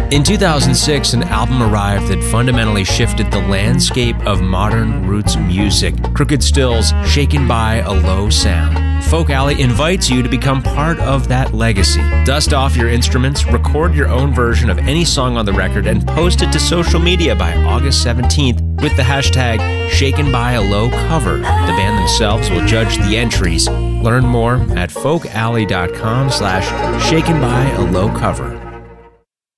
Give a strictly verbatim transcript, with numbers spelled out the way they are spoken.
In two thousand six, an album arrived that fundamentally shifted the landscape of modern roots music. Crooked Stills, Shaken by a Low Sound. Folk Alley invites you to become part of that legacy. Dust off your instruments, record your own version of any song on the record, and post it to social media by August seventeenth with the hashtag Shaken by a Low Cover. The band themselves will judge the entries. Learn more at folkalley.com slash shaken by a low cover.